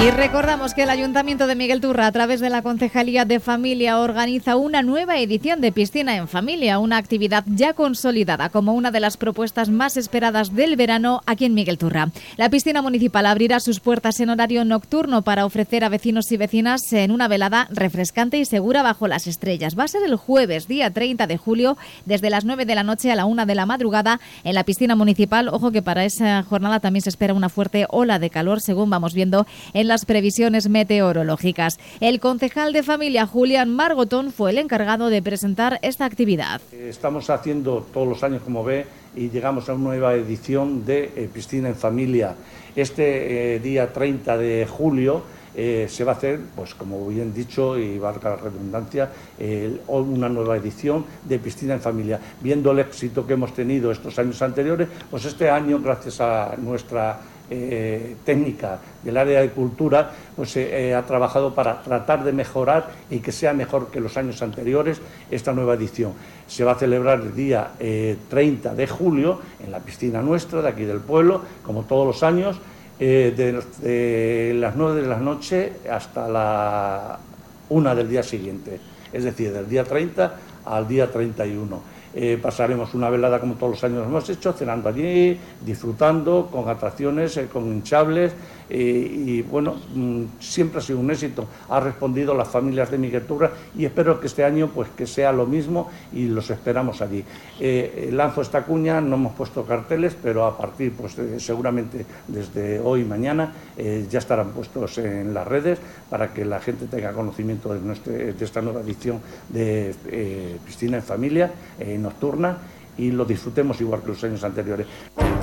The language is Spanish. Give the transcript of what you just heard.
Y recordamos que el Ayuntamiento de Miguel Turra, a través de la Concejalía de Familia, organiza una nueva edición de Piscina en Familia, una actividad ya consolidada como una de las propuestas más esperadas del verano aquí en Miguel Turra. La piscina municipal abrirá sus puertas en horario nocturno para ofrecer a vecinos y vecinas en una velada refrescante y segura bajo las estrellas. Va a ser el jueves, día 30 de julio, desde las 9 de la noche a la 1 de la madrugada en la piscina municipal. Ojo que para esa jornada también se espera una fuerte ola de calor, según vamos viendo en las previsiones meteorológicas. El concejal de Familia, Julián Margotón, fue el encargado de presentar esta actividad. Estamos haciendo todos los años, como ve, y llegamos a una nueva edición de Piscina en Familia. Este día 30 de julio se va a hacer, pues como bien dicho, y valga la redundancia, una nueva edición de Piscina en Familia. Viendo el éxito que hemos tenido estos años anteriores, pues este año, gracias a nuestra técnica del área de cultura, pues ha trabajado para tratar de mejorar y que sea mejor que los años anteriores esta nueva edición. Se va a celebrar el día 30 de julio en la piscina nuestra de aquí del pueblo, como todos los años, de las 9 de la noche hasta la 1 del día siguiente, es decir, del día 30 al día 31. Pasaremos una velada como todos los años hemos hecho, cenando allí, disfrutando, con atracciones, con hinchables, y bueno, siempre ha sido un éxito. Ha respondido las familias de Miguel Turra y espero que este año pues que sea lo mismo y los esperamos allí. Lanzo esta cuña, no hemos puesto carteles, pero a partir pues seguramente desde hoy y mañana ya estarán puestos en las redes para que la gente tenga conocimiento de esta nueva edición de Piscina en Familia nocturna y lo disfrutemos igual que los años anteriores.